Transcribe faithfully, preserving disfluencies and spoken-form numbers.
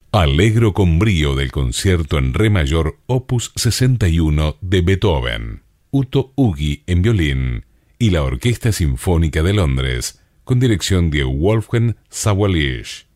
Allegro con brío del concierto en re mayor opus sesenta y uno de Beethoven, Uto Uggi en violín y la Orquesta Sinfónica de Londres con dirección de Wolfgang Sawallisch.